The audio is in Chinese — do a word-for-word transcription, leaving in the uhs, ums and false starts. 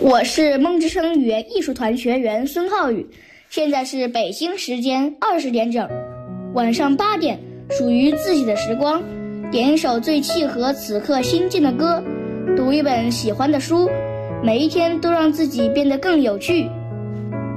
我是梦之声语言艺术团学员孙浩宇，现在是北京时间二十点整，晚上八点，属于自己的时光，点一首最契合此刻心境的歌，读一本喜欢的书，每一天都让自己变得更有趣、